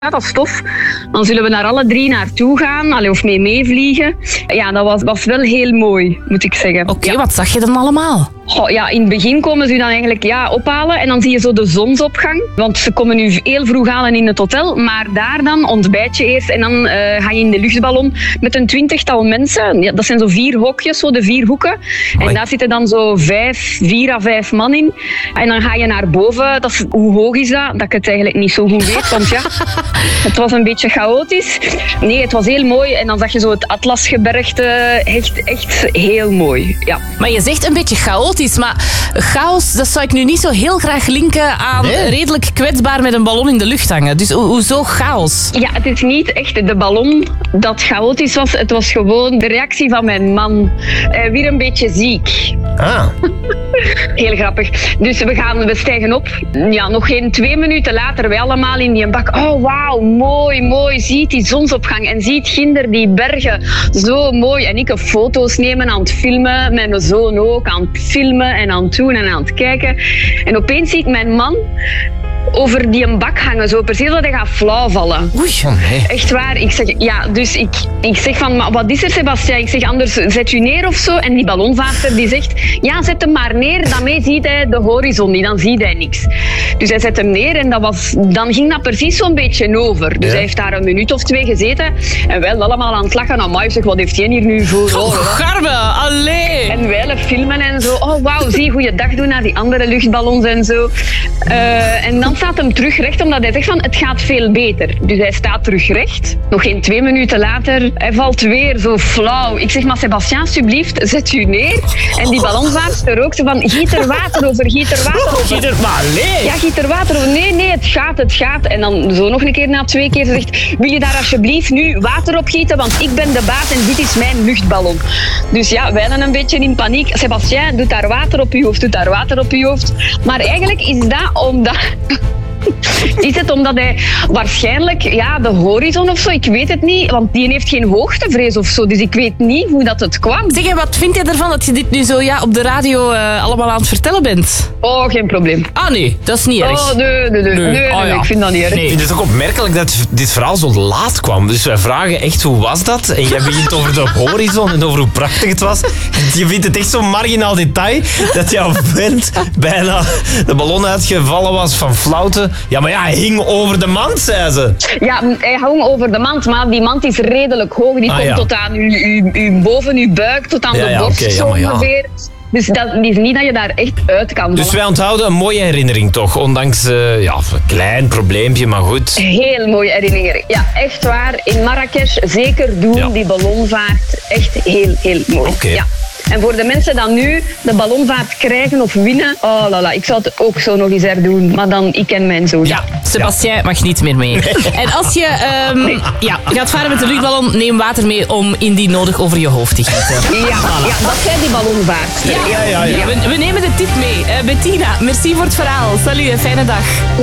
dat is tof. Dan zullen we naar alle 3 naartoe gaan, of meevliegen. Ja, dat was wel heel mooi, moet ik zeggen. Oké, wat zag je dan allemaal? Ja, in het begin komen ze u dan eigenlijk ophalen en dan zie je zo de zonsopgang. Want ze komen u heel vroeg halen in het hotel, maar daar dan ontbijt je eerst en dan ga je in de luchtballon met een 20-tal mensen. Ja, dat zijn zo 4 hokjes, zo de 4 hoeken. En daar zitten dan zo 4 à 5 man in. En dan ga je naar boven. Hoe hoog is dat? Dat ik het eigenlijk niet zo goed weet, want ja, het was een beetje chaotisch. Nee, het was heel mooi en dan zag je zo het Atlasgebergte. Echt heel mooi, ja. Maar je zegt een beetje chaotisch, maar chaos, dat zou ik nu niet zo heel graag linken aan redelijk kwetsbaar met een ballon in de lucht hangen. Dus hoezo chaos? Ja, het is niet echt de ballon dat chaotisch was. Het was gewoon de reactie van mijn man. Weer een beetje ziek. Ah. Heel grappig. Dus we stijgen op. Ja, nog geen 2 minuten later, wij allemaal in die bak. Oh, wauw, mooi. Ziet die zonsopgang en ziet ginder die bergen. Zo mooi. En ik foto's nemen, aan het filmen. Mijn zoon ook, aan het filmen en aan het doen en aan het kijken. En opeens zie ik mijn man over die een bak hangen, zo precies dat hij gaat flauw vallen. Oei, nee. Echt waar. Ik zeg, ja, dus ik zeg van, maar wat is er, Sebastiaan? Ik zeg, anders zet u neer of zo. En die ballonvaarter die zegt, ja, zet hem maar neer. Daarmee ziet hij de horizon niet, dan ziet hij niks. Dus hij zet hem neer en dan ging dat precies zo'n beetje over. Dus hij heeft daar 1 minuut of 2 gezeten. En wij allemaal aan het lachen. Amai, zeg, wat heeft hij hier nu voor? Garbe, allee! En wij filmen en zo. Oh, wauw, zie, goeiedag doen naar die andere luchtballons en zo. En dan staat hem terug recht, omdat hij zegt van, het gaat veel beter. Dus hij staat terug recht. Nog geen 2 minuten later, hij valt weer zo flauw. Ik zeg, maar Sebastiaan, alsjeblieft, zet u neer. En die ballonvaarster ook zo van, giet er water over. Giet er maar, nee. Ja, giet er water over. Nee, het gaat. En dan zo nog een keer na 2 keer, ze zegt, wil je daar alsjeblieft nu water op gieten, want ik ben de baas en dit is mijn luchtballon. Dus ja, wij dan een beetje in paniek. Sebastiaan, doet daar water op uw hoofd. Maar eigenlijk is dat omdat... Is het omdat hij waarschijnlijk, de horizon of zo, ik weet het niet, want die heeft geen hoogtevrees of zo, dus ik weet niet hoe dat het kwam. Zeg, wat vind jij ervan dat je dit nu zo op de radio allemaal aan het vertellen bent? Oh, geen probleem. Ah nee, dat is niet erg. Oh, nee, ik vind dat niet erg. Nee, het is ook opmerkelijk dat dit verhaal zo laat kwam. Dus wij vragen echt, hoe was dat? En jij begint over de horizon en over hoe prachtig het was. En je vindt het echt zo'n marginaal detail dat jouw vent bijna de ballon uitgevallen was van flauwte. Ja, maar ja, hij hing over de mand, zei ze. Ja, hij hing over de mand, maar die mand is redelijk hoog. Die komt tot aan boven uw buik, tot aan de borst zo ongeveer. Dus dat is niet dat je daar echt uit kan. Dus wij onthouden een mooie herinnering toch, ondanks een klein probleempje, maar goed. Heel mooie herinnering. Ja, echt waar. In Marrakesh zeker doen, die ballonvaart. Echt heel, heel mooi. Okay. Ja. En voor de mensen die nu de ballonvaart krijgen of winnen, oh lala, ik zou het ook zo nog eens herdoen. Maar dan, ik ken mijn zoon. Ja, Sebastiaan mag niet meer mee. En als je gaat varen met de luchtballon, neem water mee om indien nodig over je hoofd te gieten. Ja, dat zijn die ballonvaart. Ja. We nemen de tip mee. Bettina, merci voor het verhaal. Salut, fijne dag.